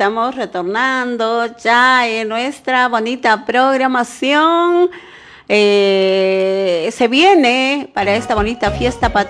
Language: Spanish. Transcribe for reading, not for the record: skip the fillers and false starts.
estamos retornando ya en nuestra bonita programación. Se viene para esta bonita fiesta patria